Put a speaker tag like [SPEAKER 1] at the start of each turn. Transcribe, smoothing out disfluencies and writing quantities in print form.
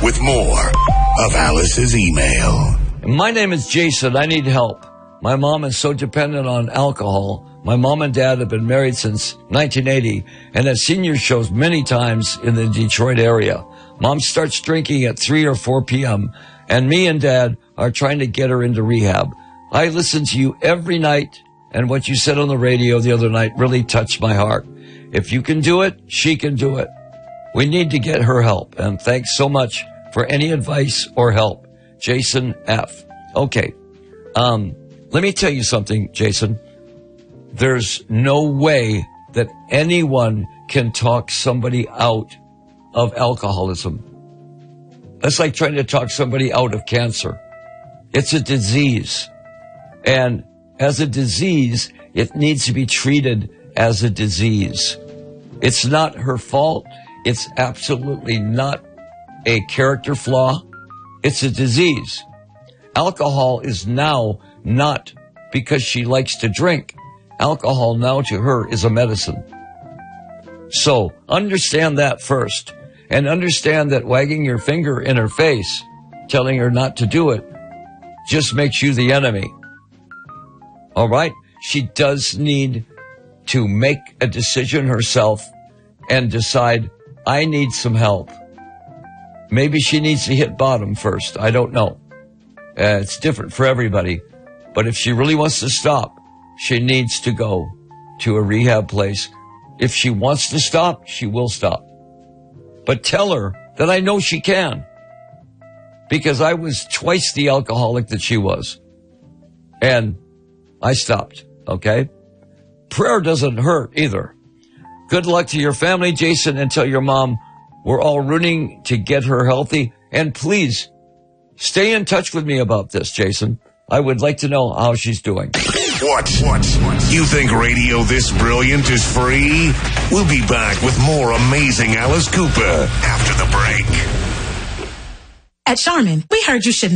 [SPEAKER 1] with more of Alice's email.
[SPEAKER 2] My name is Jason. I need help. My mom is so dependent on alcohol. My mom and dad have been married since 1980 and have senior shows many times in the Detroit area. Mom starts drinking at 3 or 4 p.m., and me and dad are trying to get her into rehab. I listen to you every night, and what you said on the radio the other night really touched my heart. If you can do it, she can do it. We need to get her help, and thanks so much for any advice or help. Jason F. Okay. Let me tell you something, Jason. There's no way that anyone can talk somebody out of alcoholism. That's like trying to talk somebody out of cancer. It's a disease. And as a disease, it needs to be treated as a disease. It's not her fault. It's absolutely not a character flaw. It's a disease. Alcohol is now not because she likes to drink. Alcohol now to her is a medicine. So understand that first, and understand that wagging your finger in her face, telling her not to do it, just makes you the enemy. All right? She does need to make a decision herself and decide, I need some help. Maybe she needs to hit bottom first. I don't know. It's different for everybody. But if she really wants to stop, she needs to go to a rehab place. If she wants to stop, she will stop. But tell her that I know she can. Because I was twice the alcoholic that she was. And I stopped, okay? Prayer doesn't hurt either. Good luck to your family, Jason, and tell your mom we're all rooting to get her healthy. And please, stay in touch with me about this, Jason. I would like to know how she's doing.
[SPEAKER 1] What? You think radio this brilliant is free? We'll be back with more amazing Alice Cooper after the break.
[SPEAKER 3] At Charmin, we heard you shouldn't